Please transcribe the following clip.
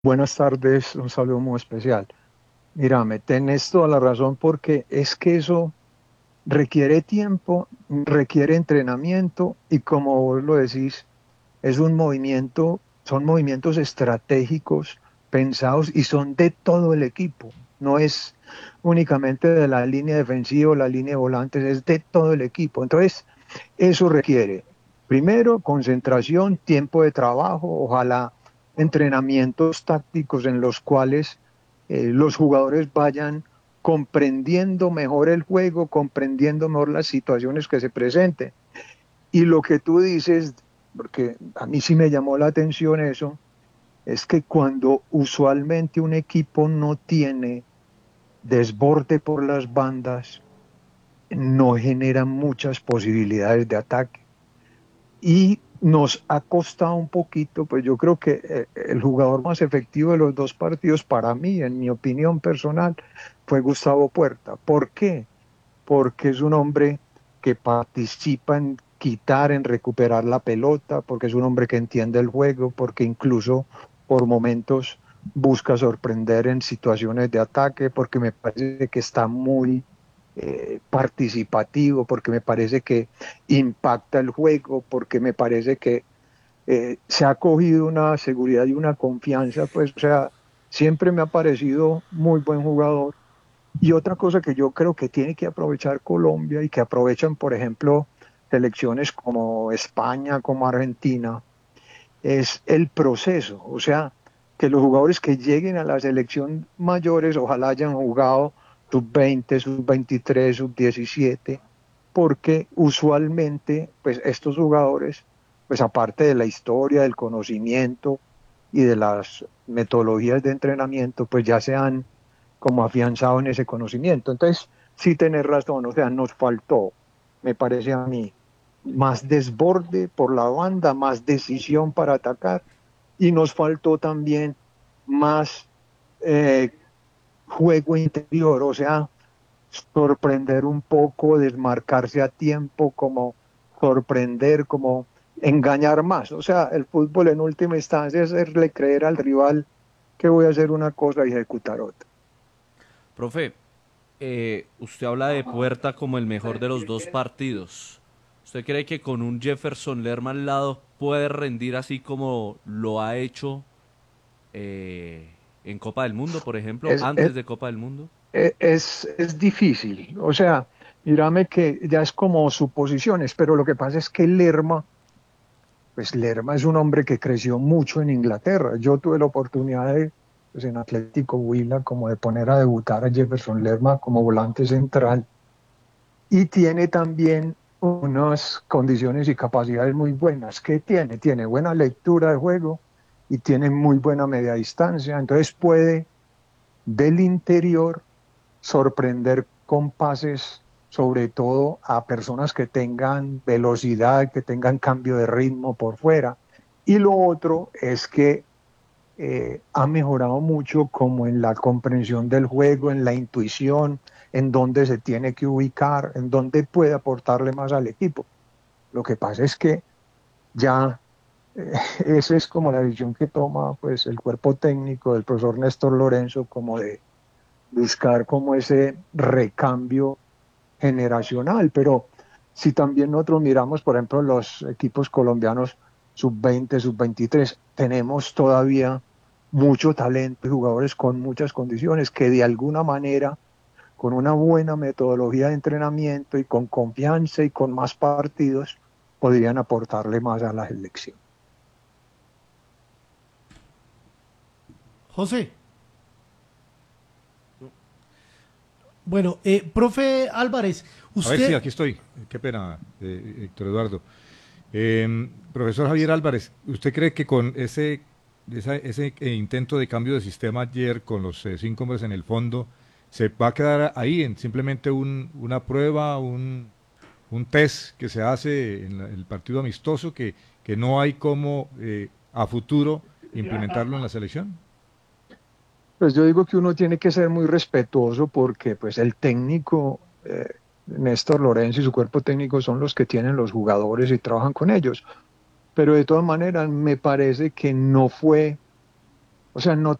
Buenas tardes, un saludo muy especial. Mírame, tenés toda la razón porque es que eso requiere tiempo, requiere entrenamiento y como vos lo decís, es un movimiento, son movimientos estratégicos pensados y son de todo el equipo. No es únicamente de la línea defensiva o la línea de volantes, es de todo el equipo. Entonces, eso requiere, primero, concentración, tiempo de trabajo, ojalá entrenamientos tácticos en los cuales los jugadores vayan comprendiendo mejor el juego, comprendiendo mejor las situaciones que se presenten. Y lo que tú dices, porque a mí sí me llamó la atención eso, es que cuando usualmente un equipo no tiene desborde por las bandas, no genera muchas posibilidades de ataque. Y nos ha costado un poquito, pues yo creo que el jugador más efectivo de los dos partidos para mí, en mi opinión personal, fue Gustavo Puerta. ¿Por qué? Porque es un hombre que participa en quitar, en recuperar la pelota, porque es un hombre que entiende el juego, porque incluso por momentos busca sorprender en situaciones de ataque, porque me parece que está muy participativo, porque me parece que impacta el juego, porque me parece que se ha cogido una seguridad y una confianza, pues, o sea, siempre me ha parecido muy buen jugador. Y otra cosa que yo creo que tiene que aprovechar Colombia y que aprovechan, por ejemplo, selecciones como España, como Argentina, es el proceso. O sea, que los jugadores que lleguen a la selección mayores ojalá hayan jugado sub-20, sub-23, sub-17, porque usualmente, pues estos jugadores, pues aparte de la historia, del conocimiento y de las metodologías de entrenamiento, pues ya se han como afianzado en ese conocimiento. Entonces, sí tenés razón, o sea, nos faltó, me parece a mí, más desborde por la banda, más decisión para atacar y nos faltó también más eh, juego interior, o sea, sorprender un poco, desmarcarse a tiempo, como sorprender, como engañar más. O sea, el fútbol en última instancia es hacerle creer al rival que voy a hacer una cosa y ejecutar otra. Profe, usted habla de Puerta como el mejor de los dos partidos. ¿Usted cree que con un Jefferson Lerma al lado puede rendir así como lo ha hecho en Copa del Mundo, por ejemplo, Es, es, antes de Copa del Mundo? es difícil, o sea, mírame que ya es como suposiciones, pero lo que pasa es que Lerma, pues Lerma es un hombre que creció mucho en Inglaterra. Yo tuve la oportunidad de, pues en Atlético Huila, como de poner a debutar a Jefferson Lerma como volante central y tiene también unas condiciones y capacidades muy buenas. ¿Qué tiene? Tiene buena lectura de juego y tiene muy buena media distancia, entonces puede del interior sorprender con pases, sobre todo a personas que tengan velocidad, que tengan cambio de ritmo por fuera. Y lo otro es que ha mejorado mucho como en la comprensión del juego, en la intuición, en dónde se tiene que ubicar, en dónde puede aportarle más al equipo. Lo que pasa es que ya eh, esa es como la decisión que toma pues el cuerpo técnico del profesor Néstor Lorenzo, como de buscar como ese recambio generacional, pero si también nosotros miramos, por ejemplo, los equipos colombianos sub-20, sub-23, tenemos todavía mucho talento y jugadores con muchas condiciones que de alguna manera, con una buena metodología de entrenamiento y con confianza y con más partidos, podrían aportarle más a la selección. José, bueno, profe Álvarez, A ver, sí, usted, aquí estoy. Qué pena, Héctor Eduardo. Profesor Javier Álvarez, ¿usted cree que con ese intento de cambio de sistema ayer, con los 5 hombres en el fondo, se va a quedar ahí en simplemente una prueba, un test que se hace en el partido amistoso, que no hay como a futuro implementarlo en la selección? Pues yo digo que uno tiene que ser muy respetuoso porque pues el técnico Néstor Lorenzo y su cuerpo técnico son los que tienen los jugadores y trabajan con ellos. Pero de todas maneras me parece que no fue O sea, no